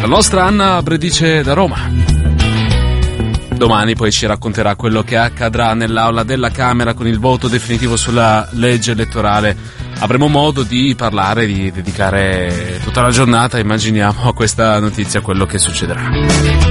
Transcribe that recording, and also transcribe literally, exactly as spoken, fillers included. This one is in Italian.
La nostra Anna Bredice da Roma. Domani poi ci racconterà quello che accadrà nell'aula della Camera con il voto definitivo sulla legge elettorale. Avremo modo di parlare, di dedicare tutta la giornata, immaginiamo, a questa notizia, quello che succederà.